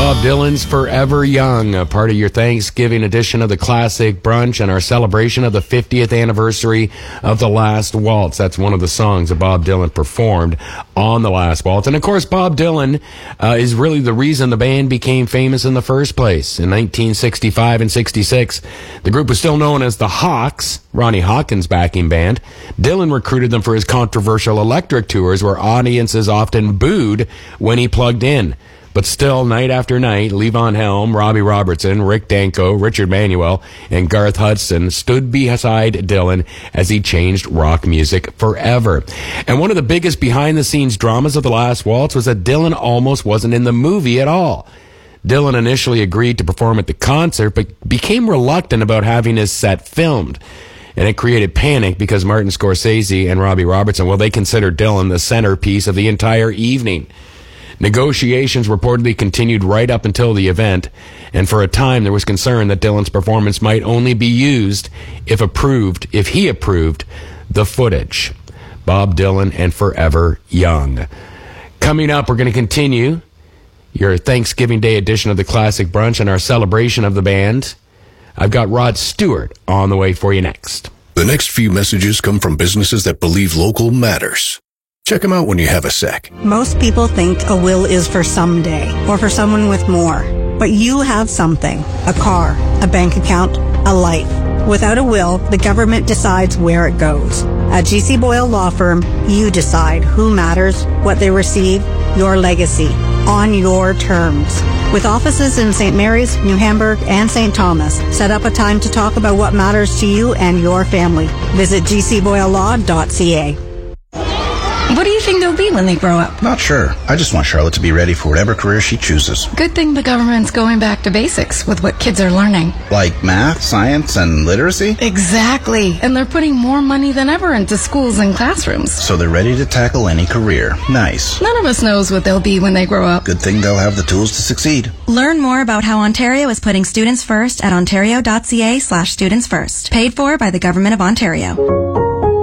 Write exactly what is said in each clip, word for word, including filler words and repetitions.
Bob Dylan's Forever Young, a part of your Thanksgiving edition of the Classic Brunch and our celebration of the fiftieth anniversary of The Last Waltz. That's one of the songs that Bob Dylan performed on The Last Waltz. And of course, Bob Dylan uh, is really the reason the band became famous in the first place. In nineteen sixty-five and sixty-six, the group was still known as the Hawks, Ronnie Hawkins' backing band. Dylan recruited them for his controversial electric tours where audiences often booed when he plugged in. But still, night after night, Levon Helm, Robbie Robertson, Rick Danko, Richard Manuel, and Garth Hudson stood beside Dylan as he changed rock music forever. And one of the biggest behind-the-scenes dramas of The Last Waltz was that Dylan almost wasn't in the movie at all. Dylan initially agreed to perform at the concert, but became reluctant about having his set filmed. And it created panic because Martin Scorsese and Robbie Robertson, well, they considered Dylan the centerpiece of the entire evening. Negotiations reportedly continued right up until the event, and for a time there was concern that Dylan's performance might only be used if approved, if he approved the footage. Bob Dylan and Forever Young. Coming up, we're going to continue your Thanksgiving Day edition of the Classic Brunch and our celebration of the band. I've got Rod Stewart on the way for you next. The next few messages come from businesses that believe local matters. Check them out when you have a sec. Most people think a will is for someday or for someone with more. But you have something. A car, a bank account, a life. Without a will, the government decides where it goes. At G C Boyle Law Firm, you decide who matters, what they receive, your legacy, on your terms. With offices in Saint Mary's, New Hamburg, and Saint Thomas, set up a time to talk about what matters to you and your family. Visit g c boyle law dot c a. What do you think they'll be when they grow up? Not sure. I just want Charlotte to be ready for whatever career she chooses. Good thing the government's going back to basics with what kids are learning. Like math, science, and literacy? Exactly. And they're putting more money than ever into schools and classrooms. So they're ready to tackle any career. Nice. None of us knows what they'll be when they grow up. Good thing they'll have the tools to succeed. Learn more about how Ontario is putting students first at ontario dot c a slash students first. Paid for by the Government of Ontario.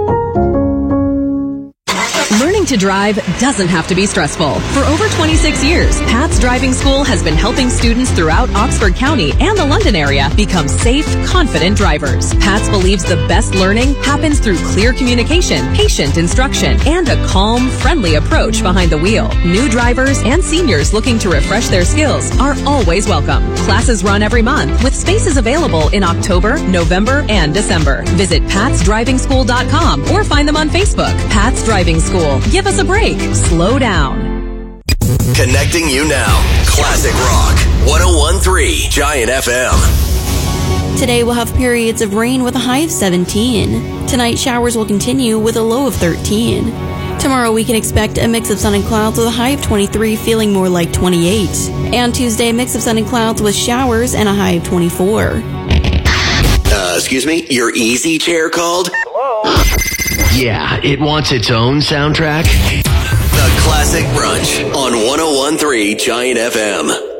Learning to drive doesn't have to be stressful. For over twenty-six years, Pat's Driving School has been helping students throughout Oxford County and the London area become safe, confident drivers. Pat's believes the best learning happens through clear communication, patient instruction, and a calm, friendly approach behind the wheel. New drivers and seniors looking to refresh their skills are always welcome. Classes run every month with spaces available in October, November, and December. Visit pats driving school dot com or find them on Facebook. Pat's Driving School. Give us a break. Slow down. Connecting you now. Classic Rock. one oh one point three Giant F M. Today we'll have periods of rain with a high of seventeen. Tonight showers will continue with a low of thirteen. Tomorrow we can expect a mix of sun and clouds with a high of twenty-three, feeling more like twenty-eight. And Tuesday, a mix of sun and clouds with showers and a high of twenty-four. Uh, excuse me? Your easy chair called? Hello? Yeah, it wants its own soundtrack. The Classic Brunch on one oh one point three Giant F M.